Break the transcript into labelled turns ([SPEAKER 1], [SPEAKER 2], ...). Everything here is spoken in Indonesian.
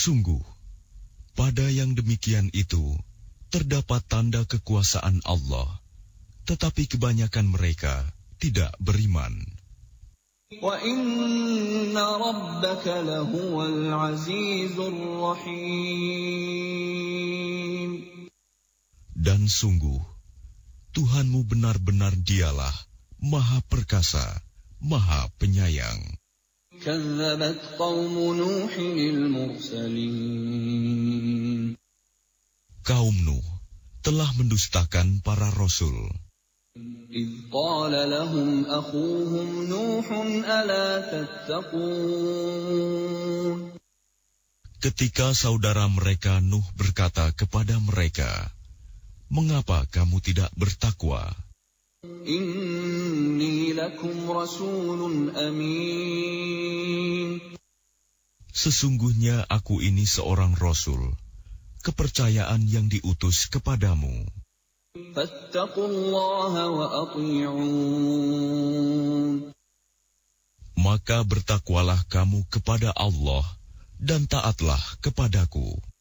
[SPEAKER 1] Sungguh, pada yang demikian itu terdapat tanda kekuasaan Allah, tetapi kebanyakan mereka tidak beriman.
[SPEAKER 2] Wa inna rabbaka lahuwal azizur rahim.
[SPEAKER 1] Dan sungguh, Tuhanmu benar-benar dialah Maha Perkasa, Maha Penyayang.
[SPEAKER 2] Kazzabat qaumu Nuhin al-mursalin.
[SPEAKER 1] Kaum Nuh telah mendustakan para rasul.
[SPEAKER 2] إذ قال لهم أخوهم نوح ألا تتقون.
[SPEAKER 1] Ketika saudara mereka Nuh berkata kepada mereka, "Mengapa kamu tidak bertakwa?
[SPEAKER 2] Inni lakum rasulun amin.
[SPEAKER 1] Sesungguhnya aku ini seorang rasul, kepercayaan yang diutus kepadamu.
[SPEAKER 2] Fattaqullaha wa ati'un.
[SPEAKER 1] Maka bertakwalah kamu kepada Allah dan taatlah kepadaku."